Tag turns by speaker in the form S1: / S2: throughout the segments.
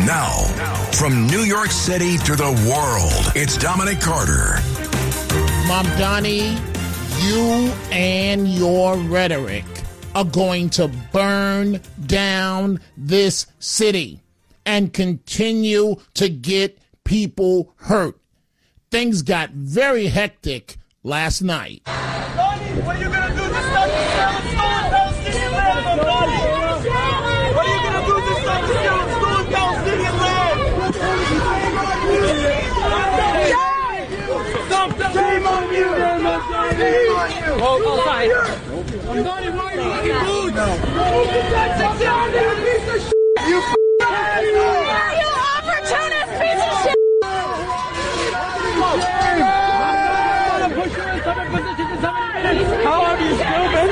S1: Now, from New York City to the world, it's Dominic Carter.
S2: Mom Donnie, you and your rhetoric are going to burn down this city and continue to get people hurt. Things got very hectic last night.
S3: Donnie, what are you going to do this time to sell and store down city and land, Donnie? What are you going to do this time to sell and store down city and land? Shame on you! Shame on you! Oh, sorry. Donnie, why are you looking rude? You
S4: opportunist piece of shit!
S3: How are you, stupid?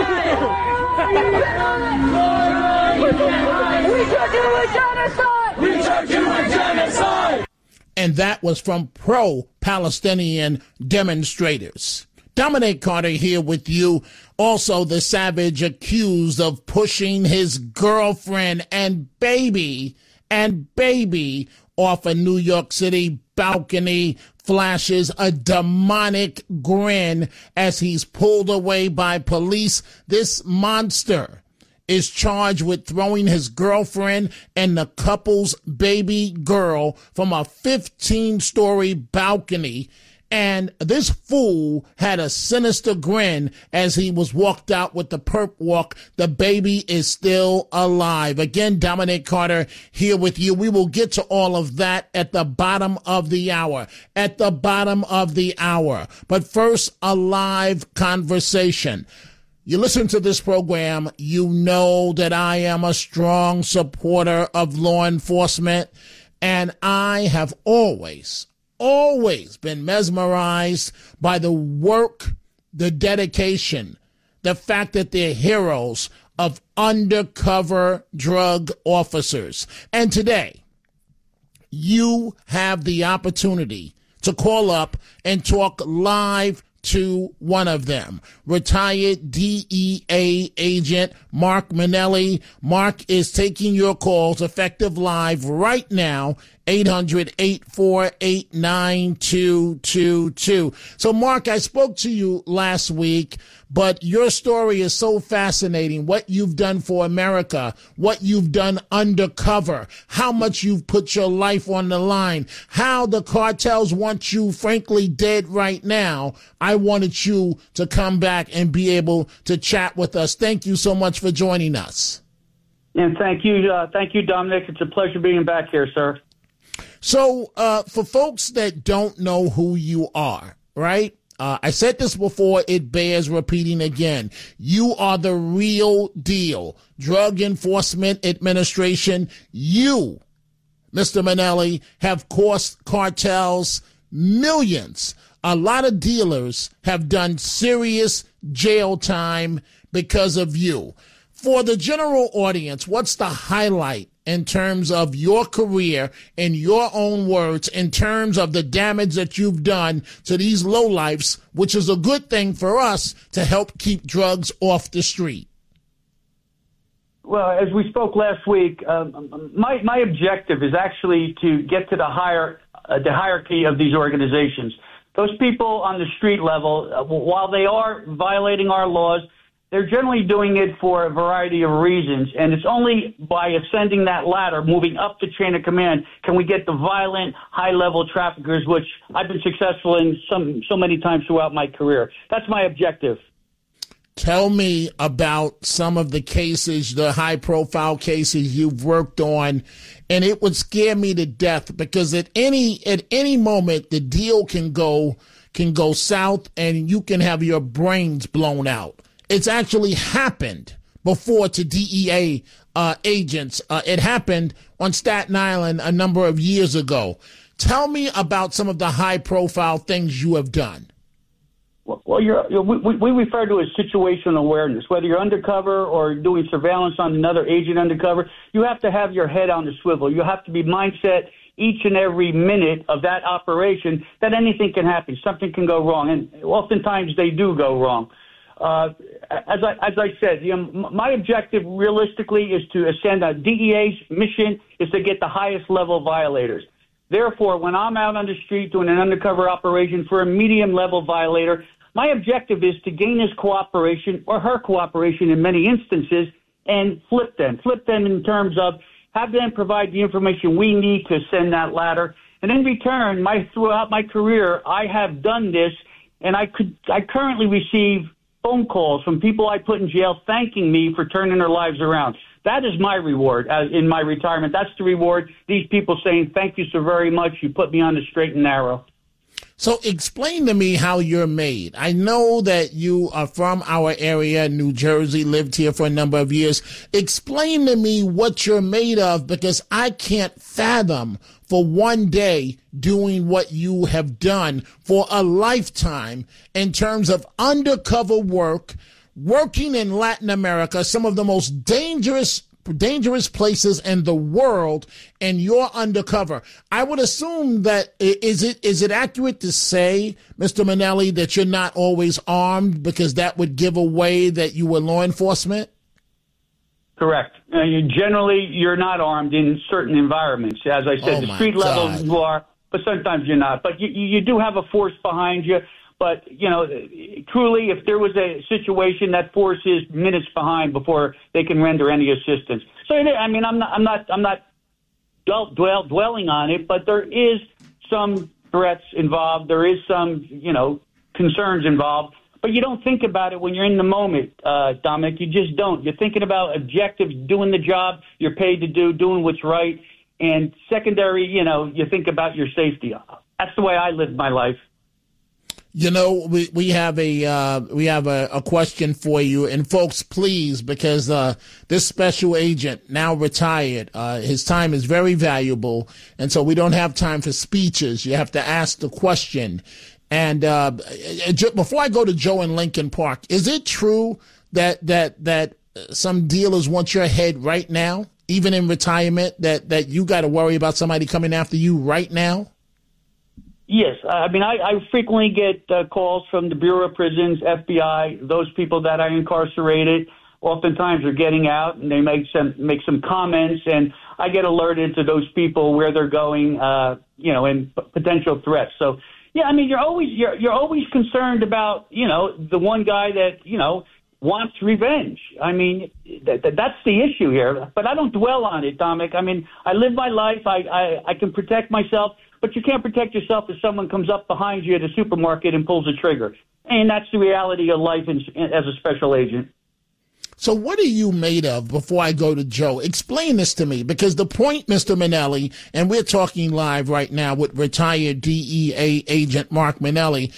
S4: We took you a genocide!
S3: We took you a genocide!
S2: And that was from pro-Palestinian demonstrators. Dominic Carter here with you. Also, the savage accused of pushing his girlfriend and baby off a New York City balcony flashes a demonic grin as he's pulled away by police. This monster is charged with throwing his girlfriend and the couple's baby girl from a 15-story balcony. And this fool had a sinister grin as he was walked out with the perp walk. The baby is still alive. Again, Dominic Carter here with you. We will get to all of that at the bottom of the hour. But first, a live conversation. You listen to this program, you know that I am a strong supporter of law enforcement, and I have always been mesmerized by the work, the dedication, the fact that they're heroes of undercover drug officers. And today, you have the opportunity to call up and talk live to one of them, retired DEA agent Mark Manelli. Mark is taking your calls effective live right now, 800-848-9222. So, Mark, I spoke to you last week, but your story is so fascinating. What you've done for America, what you've done undercover, how much you've put your life on the line, how the cartels want you, frankly, dead right now. I wanted you to come back and be able to chat with us. Thank you so much for joining us.
S5: And thank you, Dominic. It's a pleasure being back here, sir.
S2: So, for folks that don't know who you are, right? I said this before, it bears repeating again. You are the real deal. Drug Enforcement Administration, you, Mr. Manelli, have cost cartels millions. A lot of dealers have done serious jail time because of you. For the general audience, what's the highlight in terms of your career, in your own words, in terms of the damage that you've done to these lowlifes, which is a good thing for us to help keep drugs off the street?
S5: Well, as we spoke last week, my objective is actually to get to the hierarchy of these organizations. Those people on the street level, while they are violating our laws, they're generally doing it for a variety of reasons, and it's only by ascending that ladder, moving up the chain of command, can we get the violent, high-level traffickers, which I've been successful in so many times throughout my career. That's my objective.
S2: Tell me about some of the cases, the high-profile cases you've worked on, and it would scare me to death because at any moment the deal can go south, and you can have your brains blown out. It's actually happened before to DEA agents. It happened on Staten Island a number of years ago. Tell me about some of the high-profile things you have done.
S5: Well, we refer to it as situational awareness. Whether you're undercover or doing surveillance on another agent undercover, you have to have your head on the swivel. You have to be mindset each and every minute of that operation that anything can happen. Something can go wrong, and oftentimes they do go wrong. As I said, my objective realistically is to ascend. DEA's mission is to get the highest level violators. Therefore, when I'm out on the street doing an undercover operation for a medium level violator, my objective is to gain his cooperation or her cooperation in many instances and flip them in terms of have them provide the information we need to ascend that ladder. And in return, throughout my career, I have done this, and I currently receive phone calls from people I put in jail thanking me for turning their lives around. That is my reward in my retirement. That's the reward. These people saying, thank you so very much. You put me on the straight and narrow.
S2: So explain to me how you're made. I know that you are from our area, New Jersey, lived here for a number of years. Explain to me what you're made of, because I can't fathom for one day doing what you have done for a lifetime in terms of undercover work, working in Latin America, some of the most dangerous places in the world, and you're undercover. I would assume that is it accurate to say, Mr. Minnelli, that you're not always armed, because that would give away that you were law enforcement?
S5: Correct. Generally, you're not armed in certain environments. As I said, the street level you are, but sometimes you're not. But you do have a force behind you. But, truly, if there was a situation, that force is minutes behind before they can render any assistance. So, I mean, I'm not dwelling on it, but there is some threats involved. There is some, concerns involved. But you don't think about it when you're in the moment, Dominic. You just don't. You're thinking about objectives, doing the job you're paid to do, doing what's right. And secondary, you think about your safety. That's the way I live my life.
S2: We have a question for you, and folks, please, because this special agent, now retired, his time is very valuable, and so we don't have time for speeches. You have to ask the question. And before I go to Joe in Lincoln Park, is it true that some dealers want your head right now, even in retirement? That you got to worry about somebody coming after you right now?
S5: Yes. I mean, I frequently get calls from the Bureau of Prisons, FBI, those people that I incarcerated. Oftentimes are getting out, and they make some comments, and I get alerted to those people where they're going, and potential threats. So, yeah, I mean, you're always concerned about, the one guy that, wants revenge. I mean, that's the issue here. But I don't dwell on it, Dominic. I mean, I live my life. I can protect myself. But you can't protect yourself if someone comes up behind you at a supermarket and pulls a trigger. And that's the reality of life as a special agent.
S2: So what are you made of before I go to Joe? Explain this to me, because the point, Mr. Minnelli, and we're talking live right now with retired DEA agent Mark Minnelli.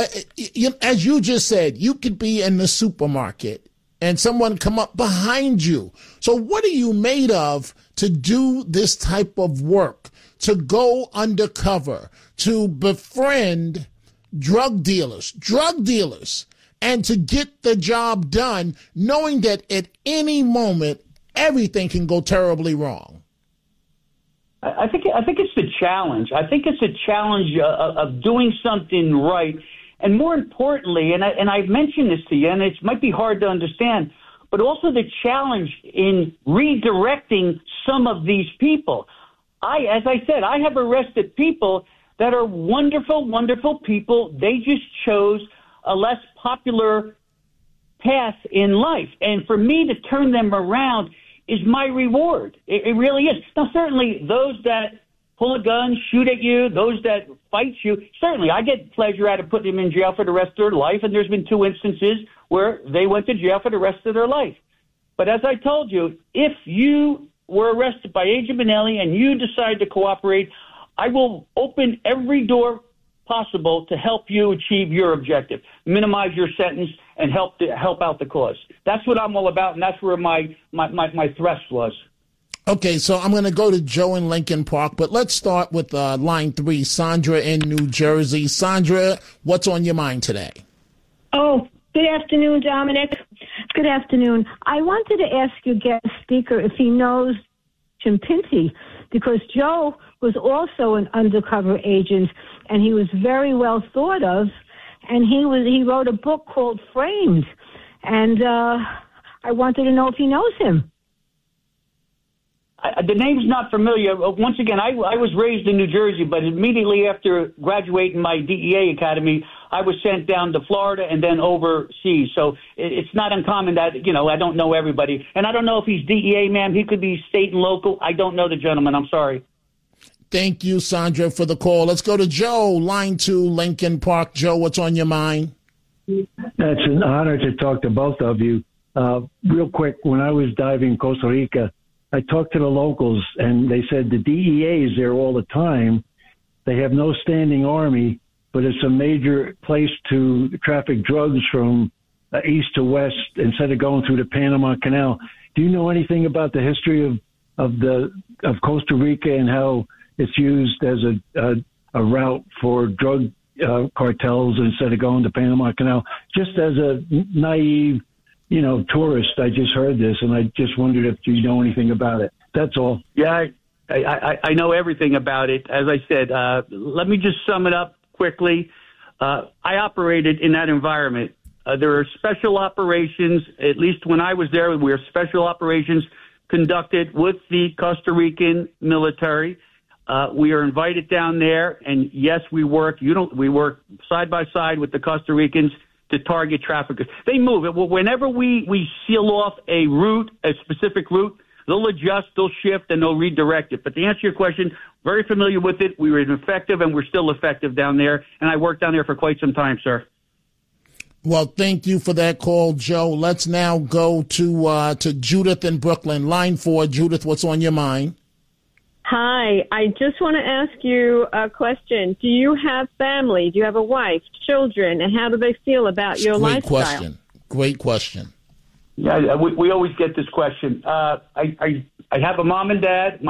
S2: As you just said, you could be in the supermarket and someone come up behind you. So what are you made of to do this type of work? To go undercover, to befriend drug dealers, and to get the job done, knowing that at any moment, everything can go terribly wrong?
S5: I think it's the challenge. I think it's a challenge of doing something right. And more importantly, and I've mentioned this to you, and it might be hard to understand, but also the challenge in redirecting some of these people. As I said, I have arrested people that are wonderful, wonderful people. They just chose a less popular path in life. And for me to turn them around is my reward. It really is. Now, certainly those that pull a gun, shoot at you, those that fight you, certainly I get pleasure out of putting them in jail for the rest of their life. And there's been 2 instances where they went to jail for the rest of their life. But as I told you, if you were arrested by Agent Minnelli and you decide to cooperate, I will open every door possible to help you achieve your objective, minimize your sentence, and help out the cause. That's what I'm all about, and that's where my thrust was.
S2: Okay, so I'm going to go to Joe in Lincoln Park, but let's start with line 3, Sandra in New Jersey. Sandra, what's on your mind today?
S6: Oh, good afternoon, Dominic. Good afternoon. I wanted to ask your guest speaker if he knows Jim Pinty, because Joe was also an undercover agent, and he was very well thought of. and he wrote a book called Framed, and I wanted to know if he knows him.
S5: The name's not familiar. Once again, I was raised in New Jersey, but immediately after graduating my DEA academy, I was sent down to Florida and then overseas. So it's not uncommon that, I don't know everybody. And I don't know if he's DEA, ma'am. He could be state and local. I don't know the gentleman. I'm sorry.
S2: Thank you, Sandra, for the call. Let's go to Joe, line 2, Lincoln Park. Joe, what's on your mind?
S7: That's an honor to talk to both of you. Real quick, when I was diving in Costa Rica, I talked to the locals, and they said the DEA is there all the time. They have no standing army, but it's a major place to traffic drugs from east to west instead of going through the Panama Canal. Do you know anything about the history of Costa Rica and how it's used as a route for drug cartels instead of going to Panama Canal? Just as a naive tourist, I just heard this, and I just wondered if you know anything about it. That's all.
S5: Yeah, I know everything about it. As I said, let me just sum it up quickly. I operated in that environment. There are special operations, at least when I was there, we were special operations conducted with the Costa Rican military. We are invited down there, and yes, we work side by side with the Costa Ricans to target traffickers. They move it. Well, whenever we seal off a route, a specific route, they'll adjust, they'll shift, and they'll redirect it. But to answer your question, very familiar with it. We were effective, and we're still effective down there. And I worked down there for quite some time, sir.
S2: Well, thank you for that call, Joe. Let's now go to Judith in Brooklyn. Line 4, Judith, what's on your mind?
S8: Hi, I just want to ask you a question. Do you have family? Do you have a wife, children, and how do they feel about your lifestyle?
S2: Great question.
S5: Yeah, we always get this question. I have a mom and dad.